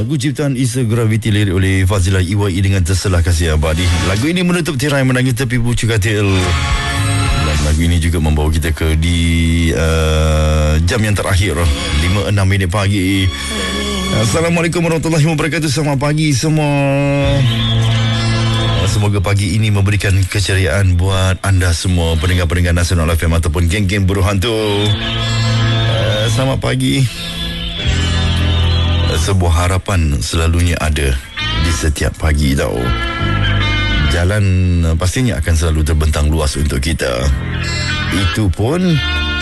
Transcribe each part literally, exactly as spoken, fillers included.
Lagu ciptaan Isa Gravity lirik oleh Fazilah E Y E dengan Terselah Kasih Abadi. Lagu ini menutup tirai menangis tepi pucuk katil. Dan lagu ini juga membawa kita ke di uh, jam yang terakhir lima enam minit pagi. Assalamualaikum warahmatullahi wabarakatuh. Selamat pagi semua. Semoga pagi ini memberikan keceriaan buat anda semua pendengar-pendengar Nasional F M ataupun geng-geng buruh hantu. Uh, selamat pagi. Uh, sebuah harapan selalunya ada di setiap pagi tau. Jalan uh, pastinya akan selalu terbentang luas untuk kita. Itu pun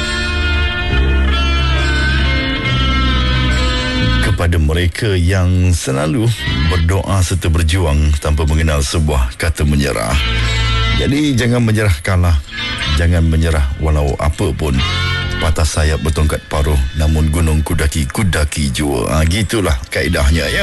kepada mereka yang selalu berdoa serta berjuang tanpa mengenal sebuah kata menyerah. Jadi jangan menyerah kalah, jangan menyerah walau apa pun. Patah sayap bertongkat paruh, namun gunung kudaki kudaki jua. Ha, gitulah kaedahnya ya.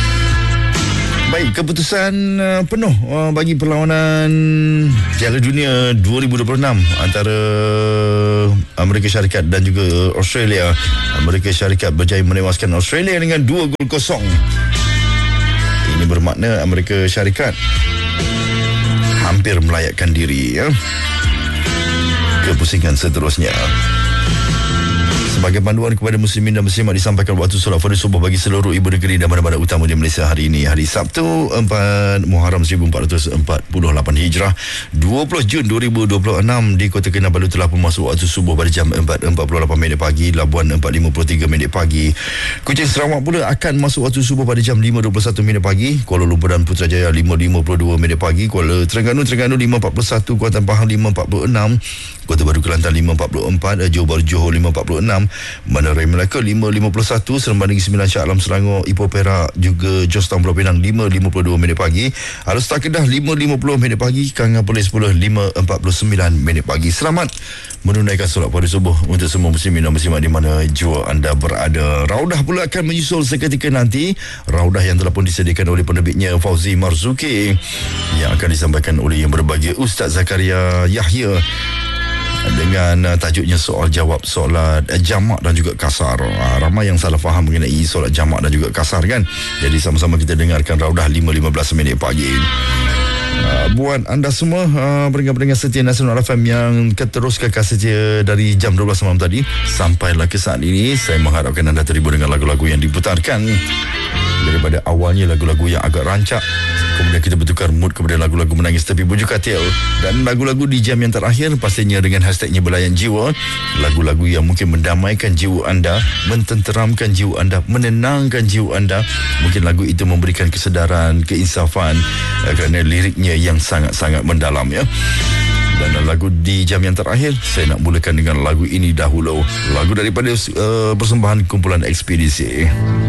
Baik, keputusan uh, penuh uh, bagi perlawanan Piala Dunia dua ribu dua puluh enam antara Amerika Syarikat dan juga Australia. Amerika Syarikat berjaya menewaskan Australia dengan dua gol kosong. Ini bermakna Amerika Syarikat hampir melayakkan diri ya ke pusingan seterusnya. Sebagai panduan kepada muslimin dan muslimat disampaikan waktu solat fardu subuh bagi seluruh ibu negeri dan mana-mana utama di Malaysia hari ini, hari Sabtu empat Muharram seribu empat ratus empat puluh lapan Hijrah, dua puluh Jun dua ribu dua puluh enam. Di Kota Kinabalu telah pun masuk waktu subuh pada jam empat empat puluh lapan minit pagi, Labuan empat lima puluh tiga minit pagi. Kuching Sarawak pula akan masuk waktu subuh pada jam lima dua puluh satu minit pagi, Kuala Lumpur dan Putrajaya lima lima puluh dua minit pagi, Kuala Terengganu Terengganu lima empat puluh satu, Kuantan Pahang lima empat puluh enam, Kota Baru Kelantan lima empat puluh empat, Johor Bahru Johor lima empat puluh enam, Bandar Raya Melaka lima lima puluh satu, Seremban Negeri sembilan, Shah Alam Selangor, Ipoh Perak juga Georgetown Pulau Pinang lima lima puluh dua minit pagi, Alustar Kedah lima lima puluh minit pagi, Kangan Polis sepuluh lima empat puluh sembilan minit pagi. Selamat menunaikan solat pada subuh untuk semua muslimin dan muslimat di mana jua anda berada. Raudah pula akan menyusul seketika nanti. Raudah yang telah pun disediakan oleh penerbitnya Fauzi Marzuki, yang akan disampaikan oleh yang berbahagia Ustaz Zakaria Yahya dengan uh, tajuknya soal jawab solat uh, jamak dan juga kasar. Uh, ramai yang salah faham mengenai solat jamak dan juga kasar kan. Jadi sama-sama kita dengarkan Raudah lima lima belas minit pagi. Uh, buat anda semua uh, pendengar-pendengar setia Nasional F M yang terus kekal setia dari jam dua belas malam tadi sampailah ke saat ini, saya mengharapkan anda terhibur dengan lagu-lagu yang diputarkan. Daripada awalnya lagu-lagu yang agak rancak, kemudian kita bertukar mood kepada lagu-lagu menangis tepi bujuk katil, dan lagu-lagu di jam yang terakhir pastinya dengan hashtagnya Belayan Jiwa. Lagu-lagu yang mungkin mendamaikan jiwa anda, mententeramkan jiwa anda, menenangkan jiwa anda. Mungkin lagu itu memberikan kesedaran, keinsafan uh, kerana liriknya yang sangat-sangat mendalam ya. Dan lagu di jam yang terakhir, saya nak mulakan dengan lagu ini dahulu. Lagu daripada uh, persembahan kumpulan Ekspedisi.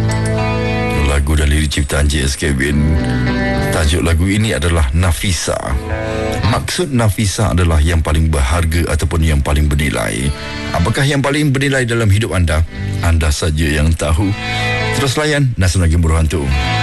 Lagu dan lirik ciptaan J S Kevin. Tajuk lagu ini adalah Nafisa. Maksud Nafisa adalah yang paling berharga ataupun yang paling bernilai. Apakah yang paling bernilai dalam hidup anda? Anda saja yang tahu. Terus layan Nasional Game Buruh Hantu.